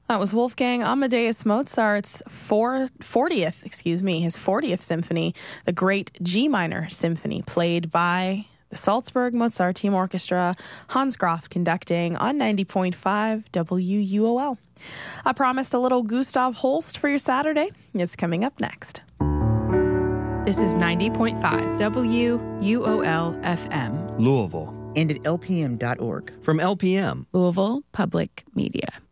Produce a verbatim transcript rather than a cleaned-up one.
That was Wolfgang Amadeus Mozart's four, fortieth, excuse me, his fortieth symphony, the Great G Minor Symphony, played by the Salzburg Mozarteum Orchestra, Hans Groff conducting on ninety point five W U O L. I promised a little Gustav Holst for your Saturday. It's coming up next. This is ninety point five W U O L F M. Louisville. And at L P M dot org. From L P M. Louisville Public Media.